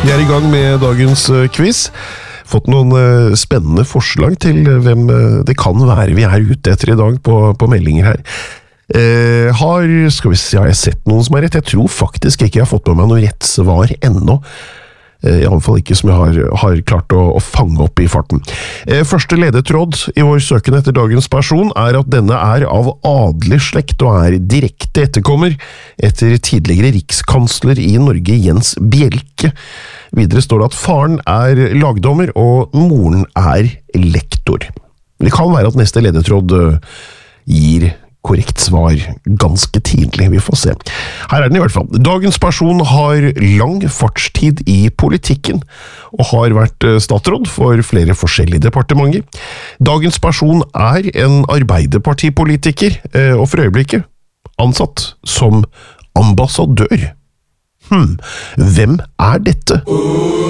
Vi er i gang med dagens quiz. Fått noen spennende forslag til hvem det kan være vi er ute etter i dag på meldinger her. Har jeg sett noen som er rett? Jeg tror faktisk ikke jeg har fått med meg noe rett svar ennå. I alle fall ikke som jeg har klart å fange opp i farten. Første ledetråd i vår søken etter dagens person er at denne er av adelig slekt og er direkte etterkommer etter tidligere rikskansler i Norge Jens Bjelke. Videre står det at faren er lagdommer og moren er lektor. Det kan være at neste ledetråd gir korrekt svar ganske tidlig, vi får se. Her er den i hvert fall. Dagens person har lang fartstid i politikken, og har vært statsråd for flere forskjellige departementer. Dagens person er en arbeiderpartipolitiker, og for øyeblikket ansatt som ambassadør. Hvem er dette?